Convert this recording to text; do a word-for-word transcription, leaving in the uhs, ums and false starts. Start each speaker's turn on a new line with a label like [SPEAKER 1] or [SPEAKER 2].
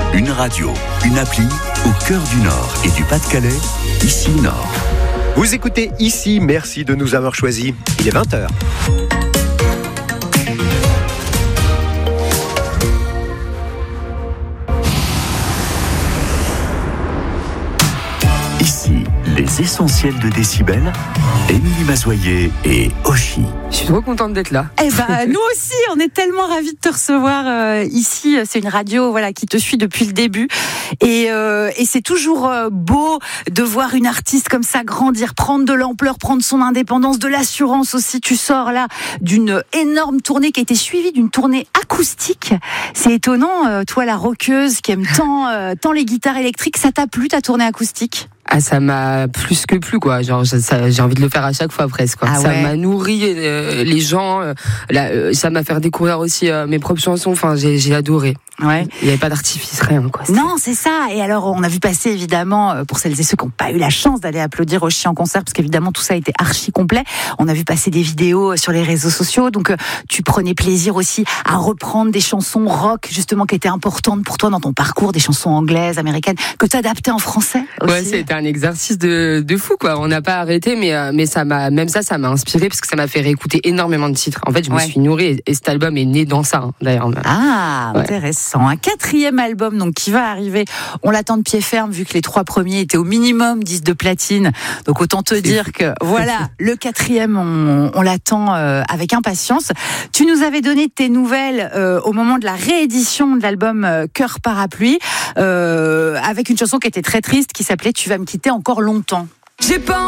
[SPEAKER 1] Une radio, une appli, au cœur du Nord et du Pas-de-Calais, ici Nord.
[SPEAKER 2] Vous écoutez Ici, merci de nous avoir choisis. Il est vingt heures.
[SPEAKER 1] Ici, les essentiels de Décibel, Émilie Mazoyer et Oshi.
[SPEAKER 3] Je suis trop contente d'être là.
[SPEAKER 4] Eh ben, nous aussi, on est tellement ravis de te recevoir euh, ici. C'est une radio, voilà, qui te suit depuis le début, et, euh, et c'est toujours euh, beau de voir une artiste comme ça grandir, prendre de l'ampleur, prendre son indépendance, de l'assurance aussi. Tu sors là d'une énorme tournée qui a été suivie d'une tournée acoustique. C'est étonnant, euh, toi, la rockeuse qui aime tant, euh, tant les guitares électriques, ça t'a plu ta tournée acoustique ?
[SPEAKER 3] Ah, ça m'a plus que plu, quoi. Genre, ça, j'ai envie de le faire à chaque fois, presque, quoi.
[SPEAKER 4] Ah
[SPEAKER 3] ça
[SPEAKER 4] ouais.
[SPEAKER 3] m'a nourri euh, les gens. Euh, là, euh, ça m'a fait découvrir aussi euh, mes propres chansons. Enfin, j'ai, j'ai adoré.
[SPEAKER 4] Ouais.
[SPEAKER 3] Il n'y avait pas d'artifice, rien, quoi.
[SPEAKER 4] Non, c'est ça. Et alors, on a vu passer, évidemment, pour celles et ceux qui n'ont pas eu la chance d'aller applaudir Oshi en concert, parce qu'évidemment, tout ça a été archi complet. On a vu passer des vidéos sur les réseaux sociaux. Donc, tu prenais plaisir aussi à reprendre des chansons rock, justement, qui étaient importantes pour toi dans ton parcours, des chansons anglaises, américaines, que tu adaptais en français aussi.
[SPEAKER 3] Ouais, c'était un exercice de, de fou, quoi. On n'a pas arrêté, mais, euh, mais ça m'a, même ça, ça m'a inspiré, parce que ça m'a fait réécouter énormément de titres. En fait, je me
[SPEAKER 4] Ouais.
[SPEAKER 3] suis nourrie, et, et cet album est né dans ça, hein, d'ailleurs.
[SPEAKER 4] Ah,
[SPEAKER 3] Ouais.
[SPEAKER 4] intéressant. Un quatrième album donc qui va arriver. On l'attend de pied ferme vu que les trois premiers étaient au minimum disques de platine. Donc autant te dire que voilà, le quatrième, on, on l'attend euh, avec impatience. Tu nous avais donné tes nouvelles euh, au moment de la réédition de l'album euh, Cœur Parapluie, euh, avec une chanson qui était très triste, qui s'appelait Tu vas me quitter encore longtemps.
[SPEAKER 5] J'ai pas